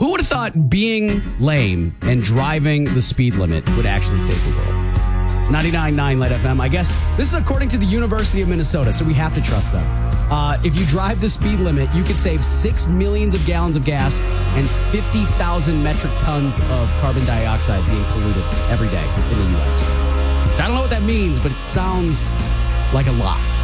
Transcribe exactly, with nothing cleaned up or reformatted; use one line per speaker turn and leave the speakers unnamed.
Who would have thought being lame and driving the speed limit would actually save the world? ninety-nine point nine Light F M. I guess this is according to the University of Minnesota, so we have to trust them. Uh, if you drive the speed limit, you could save six millions of gallons of gas and fifty thousand metric tons of carbon dioxide being polluted every day in the U S. I don't know what that means, but it sounds like a lot.